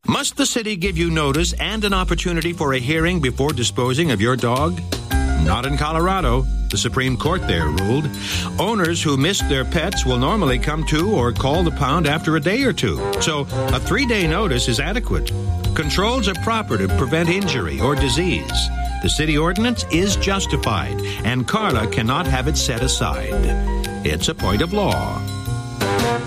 Must the city give you notice and an opportunity for a hearing before disposing of your dog? Not in Colorado. The Supreme Court there ruled. Owners who missed their pets will normally come to or call the pound after a day or two. So a 3-day notice is adequate. Controls are proper to prevent injury or disease. The city ordinance is justified, and Carla cannot have it set aside. It's a point of law.